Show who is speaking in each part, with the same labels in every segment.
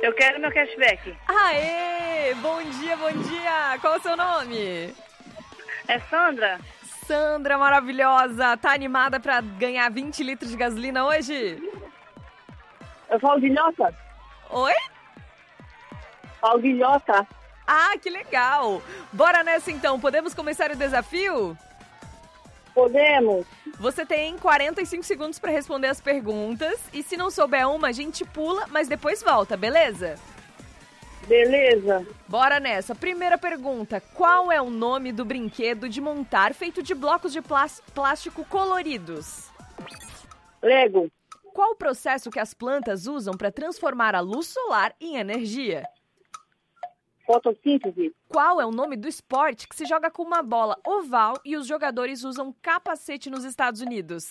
Speaker 1: Eu quero meu cashback.
Speaker 2: Aê! Bom dia, bom dia! Qual é o seu nome?
Speaker 1: É Sandra?
Speaker 2: Sandra, maravilhosa! Tá animada pra ganhar 20 litros de gasolina hoje?
Speaker 1: Eu falo guilhota?
Speaker 2: Oi?
Speaker 1: Falo guilhota.
Speaker 2: Ah, que legal! Bora nessa então, podemos começar o desafio?
Speaker 1: Podemos?
Speaker 2: Você tem 45 segundos pra responder as perguntas e se não souber uma, a gente pula, mas depois volta, beleza?
Speaker 1: Beleza.
Speaker 2: Bora nessa. Primeira pergunta, qual é o nome do brinquedo de montar feito de blocos de plástico coloridos?
Speaker 1: Lego.
Speaker 2: Qual o processo que as plantas usam para transformar a luz solar em energia?
Speaker 1: Fotossíntese.
Speaker 2: Qual é o nome do esporte que se joga com uma bola oval e os jogadores usam capacete nos Estados Unidos?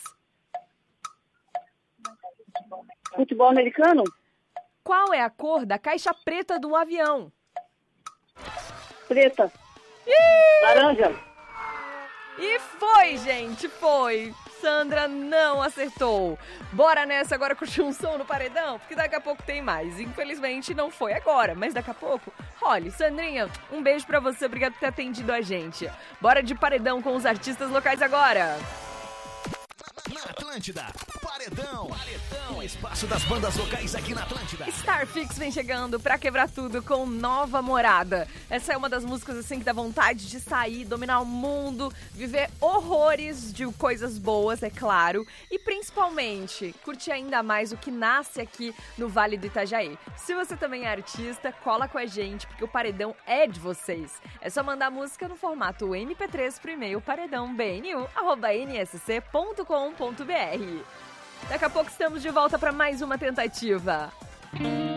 Speaker 1: Futebol americano?
Speaker 2: Qual é a cor da caixa preta do avião?
Speaker 1: Preta. Laranja.
Speaker 2: E foi, gente, foi. Sandra não acertou. Bora nessa agora curtir um som no paredão, porque daqui a pouco tem mais. Infelizmente não foi agora, mas daqui a pouco. Olha, Sandrinha, um beijo pra você, obrigado por ter atendido a gente. Bora de paredão com os artistas locais agora.
Speaker 3: Na Atlântida, Paredão. O espaço das bandas locais aqui na Atlântida.
Speaker 2: Starfix vem chegando pra quebrar tudo com Nova Morada. Essa é uma das músicas assim que dá vontade de sair, dominar o mundo, viver horrores de coisas boas, é claro, e principalmente curtir ainda mais o que nasce aqui no Vale do Itajaí. Se você também é artista, cola com a gente, porque o paredão é de vocês. É só mandar música no formato MP3 pro e-mail paredãobnu@nsc.com.br. Daqui a pouco estamos de volta para mais uma tentativa.